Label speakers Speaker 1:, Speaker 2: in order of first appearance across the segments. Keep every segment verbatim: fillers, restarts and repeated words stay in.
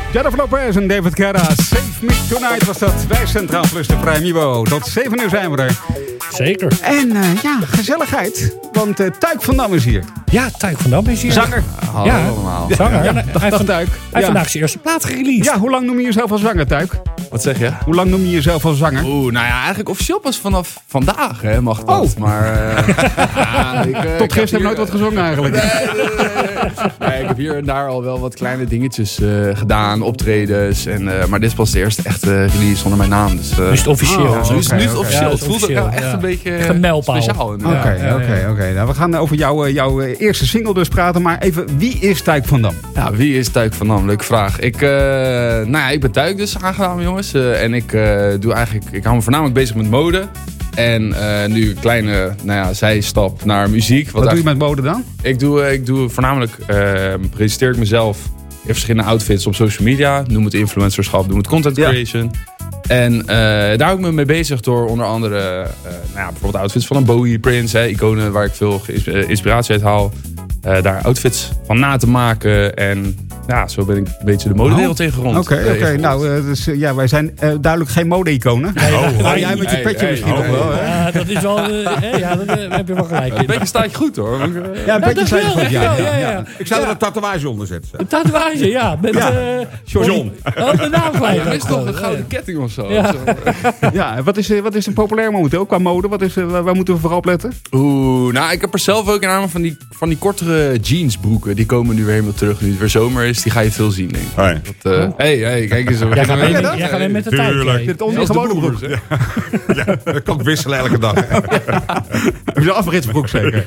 Speaker 1: Jennifer Lopez en David Guetta. Save Me Tonight was dat bij Centraal Plus de Prime Niveau. Tot zeven uur zijn we er.
Speaker 2: Zeker.
Speaker 1: En uh, ja, gezelligheid. Want uh, Tuik van Dam is hier.
Speaker 2: Ja, Tuik van Dam is hier.
Speaker 1: Zanger.
Speaker 3: Hallo
Speaker 2: ja,
Speaker 3: allemaal.
Speaker 2: Zanger.
Speaker 1: Ja,
Speaker 2: hij
Speaker 1: dag,
Speaker 2: heeft
Speaker 1: dag, Tuik.
Speaker 2: Hij heeft
Speaker 1: Ja.
Speaker 2: vandaag zijn eerste plaat gereleased.
Speaker 1: Ja, hoe lang noem je jezelf als zanger, Tuik?
Speaker 3: Wat zeg je?
Speaker 1: Hoe lang noem je jezelf als zanger?
Speaker 3: Oeh, nou ja, eigenlijk officieel pas vanaf vandaag hè, mag dat.
Speaker 1: Oh.
Speaker 3: Maar, uh, ja, ik, uh,
Speaker 1: Tot
Speaker 3: ik
Speaker 1: gisteren heb
Speaker 3: hier,
Speaker 1: ik nooit wat gezongen eigenlijk.
Speaker 3: Nee, nee, nee, nee. Nee, ik heb hier en daar al wel wat kleine dingetjes uh, gedaan, optredens. En, uh, maar dit is pas de eerste echte release onder mijn naam. Dus, uh,
Speaker 2: Nu is het officieel.
Speaker 1: Oh,
Speaker 3: nu is het, nu is het
Speaker 1: oké.
Speaker 3: officieel.
Speaker 2: Ja,
Speaker 3: het voelt ook
Speaker 2: officieel,
Speaker 3: echt
Speaker 2: ja.
Speaker 3: een beetje
Speaker 2: Echt een mijlpaal.
Speaker 3: speciaal.
Speaker 1: Oké,
Speaker 3: inderdaad.
Speaker 2: ja,
Speaker 1: oké,
Speaker 2: ja.
Speaker 1: oké. Nou, we gaan over jouw, jouw eerste single dus praten. Maar even, wie is Tuik van Dam?
Speaker 3: Ja, wie is Tuik van Dam? Leuke vraag. Ik, uh, nou ja, ik ben Tuik dus aangenaam jongens. Uh, en ik uh, doe eigenlijk, ik hou me voornamelijk bezig met mode. En uh, nu een kleine nou ja, zijstap naar muziek.
Speaker 1: Wat doe je met mode dan?
Speaker 3: Ik doe, uh, ik doe voornamelijk, uh, presenteer ik mezelf in verschillende outfits op social media. Noem het influencerschap, noem het content creation. Ja. En uh, daar hou ik me mee bezig door onder andere uh, nou ja, bijvoorbeeld outfits van een Bowie, Prince, hè, iconen waar ik veel inspiratie uit haal. Uh, daar outfits van na te maken. En ja, zo ben ik een beetje de modewereld
Speaker 1: oh.
Speaker 3: ingerond.
Speaker 1: Oké, okay, okay. nou, uh, dus, uh, ja, wij zijn uh, duidelijk geen mode-iconen.
Speaker 2: Nee,
Speaker 1: oh,
Speaker 2: nee,
Speaker 1: oh, jij met je
Speaker 3: hey,
Speaker 1: petje
Speaker 3: hey,
Speaker 1: misschien
Speaker 3: hey,
Speaker 1: nog wel.
Speaker 3: hey.
Speaker 1: Hè?
Speaker 2: Ja, dat is wel... Uh, hey, ja, dat uh, heb je wel gelijk in.
Speaker 3: Een beetje staat je goed hoor.
Speaker 1: Ja, een beetje staat je goed. Ja,
Speaker 2: ja,
Speaker 1: ja,
Speaker 2: ja,
Speaker 1: ja.
Speaker 2: ja.
Speaker 4: Ik zou
Speaker 2: ja.
Speaker 4: er een tatoeage onder zetten.
Speaker 2: Een tatoeage, ja. Met
Speaker 1: Ja.
Speaker 2: uh,
Speaker 4: John.
Speaker 2: Oh, de naam kwijt.
Speaker 3: Er is toch een gouden ketting of zo.
Speaker 2: Ja.
Speaker 1: Ja, wat is, wat is een populair momenteel qua mode? Wat is, waar, waar moeten we vooral op letten?
Speaker 3: Oeh, nou ik heb er zelf ook in aandacht van die, van die kortere jeansbroeken. Die komen nu weer helemaal terug. Nu het weer zomer is, die ga je veel zien denk ik.
Speaker 4: Hoi.
Speaker 3: Dat, uh, hey, hey, kijk eens.
Speaker 2: Jij gaat mee,
Speaker 1: dat?
Speaker 2: jij gaat mee met de tijd.
Speaker 4: Tuurlijk.
Speaker 2: hè?
Speaker 1: Dit onder
Speaker 3: Zelfs de
Speaker 1: gewone broek.
Speaker 3: broers, hè?
Speaker 4: Ja, dat kan ik wisselen elke dag.
Speaker 1: Heb je een afritsbroek zeker?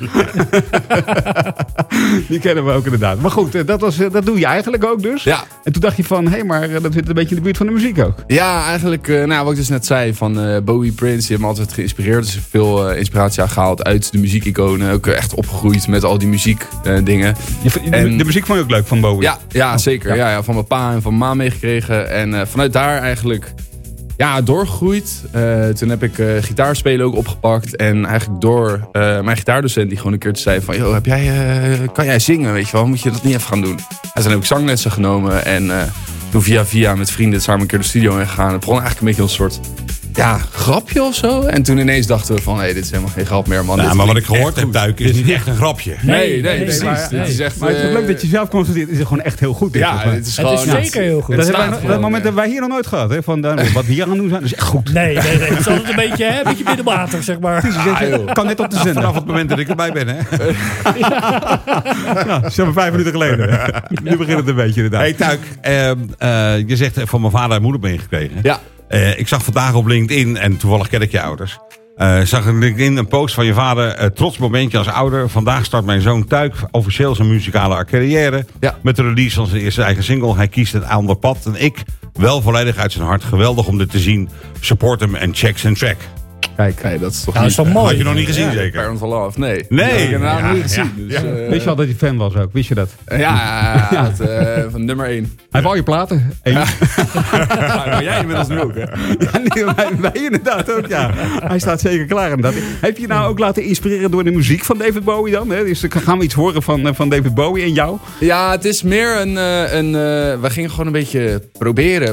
Speaker 1: Die kennen we ook inderdaad. Maar goed, dat, was, dat doe je eigenlijk ook dus.
Speaker 3: Ja.
Speaker 1: En toen dacht je van, hé, hey, maar dat zit een beetje in de buurt van de muziek ook.
Speaker 3: Ja, eigenlijk, uh, nou, wat ik dus net zei, van uh, Bowie, Prince, die hebben me altijd geïnspireerd. Dus veel uh, inspiratie aan gehaald uit de muziekiconen. Ook uh, echt opgegroeid met al die muziekdingen. Uh, dingen.
Speaker 1: De, de,
Speaker 3: En-
Speaker 1: de muziek vond je ook leuk van Bowie?
Speaker 3: Ja, ja zeker.
Speaker 1: ja.
Speaker 3: Ja. Ja, van mijn pa en van mijn ma meegekregen. En uh, vanuit daar eigenlijk ja, doorgegroeid. Uh, toen heb ik uh, gitaarspelen ook opgepakt. En eigenlijk door uh, mijn gitaardocent die gewoon een keertje zei van... Yo, heb jij, uh, kan jij zingen, weet je wel? Moet je dat niet even gaan doen? En toen heb ik zanglessen genomen. En uh, toen via via met vrienden samen een keer de studio in gegaan. Het begon eigenlijk een beetje een soort... Ja, grapje of zo. En toen ineens dachten we van, hé, hey, dit is helemaal geen grap meer, man.
Speaker 4: Ja,
Speaker 3: Dit
Speaker 4: maar wat ik
Speaker 3: klinkt
Speaker 4: gehoord
Speaker 3: echt
Speaker 4: heb,
Speaker 3: goed.
Speaker 4: Tuik, is niet echt een grapje.
Speaker 3: Nee, nee,
Speaker 2: Nee, nee,
Speaker 3: precies.
Speaker 2: maar-
Speaker 3: Dit is echt,
Speaker 1: Maar het is
Speaker 3: uh,
Speaker 1: leuk dat je zelf constateert, is het gewoon echt heel goed. Dit,
Speaker 3: Ja,
Speaker 1: volgens mij.
Speaker 3: dit is
Speaker 2: Het
Speaker 3: gewoon...
Speaker 2: is zeker heel goed.
Speaker 1: dat,
Speaker 3: Het
Speaker 1: hebben wij,
Speaker 3: staat
Speaker 1: dat
Speaker 3: gewoon,
Speaker 1: moment
Speaker 3: ja.
Speaker 1: hebben wij hier nog nooit gehad. Hè? Van, uh, wat we hier aan het doen zijn, dat is echt goed.
Speaker 2: Nee, nee, nee. Het is altijd een beetje, hè, een beetje middenmatig, zeg maar.
Speaker 3: Ah, joh.
Speaker 1: Kan net op de zender.
Speaker 4: Vanaf het moment dat ik erbij ben, hè.
Speaker 1: Ja, zeg maar vijf minuten geleden. Nu begint het een beetje inderdaad.
Speaker 4: Hey Tuik, uh, uh, je zegt van mijn vader en moeder ben je gekregen.
Speaker 3: Ja.
Speaker 4: Uh, ik zag vandaag op LinkedIn, en toevallig ken ik je ouders... Uh, zag ik LinkedIn een post van je vader. Uh, trots momentje als ouder. Vandaag start mijn zoon Tuik officieel zijn muzikale carrière.
Speaker 3: Ja.
Speaker 4: Met de release van zijn eerste eigen single. Hij kiest het ander pad. En ik, wel volledig uit zijn hart. Geweldig om dit te zien. Support hem en check zijn track.
Speaker 1: Kijk,
Speaker 3: Nee, dat is toch
Speaker 2: Nou, dat is
Speaker 3: niet...
Speaker 2: toch mooi.
Speaker 4: Had je nog niet gezien,
Speaker 3: Ja,
Speaker 4: zeker?
Speaker 3: Parent for Love, nee.
Speaker 4: Nee.
Speaker 3: Dat heb ik inderdaad
Speaker 4: Ja,
Speaker 3: nog niet gezien.
Speaker 4: ja,
Speaker 3: Dus,
Speaker 4: ja.
Speaker 3: uh,
Speaker 1: wist je al dat hij fan was ook? Wist je dat?
Speaker 3: ja, ja, ja, het, uh, van nummer één.
Speaker 1: Hij heeft al je platen. Eén. Ja.
Speaker 3: Ja, maar jij inmiddels nu ook, hè?
Speaker 1: nee, wij, wij inderdaad ook, ja. Hij staat zeker klaar inderdaad. Heb je je nou ook laten inspireren door de muziek van David Bowie dan? Hè? Dus gaan we iets horen van, van David Bowie en jou?
Speaker 3: Ja, het is meer een... Uh, een uh, we gingen gewoon een beetje proberen.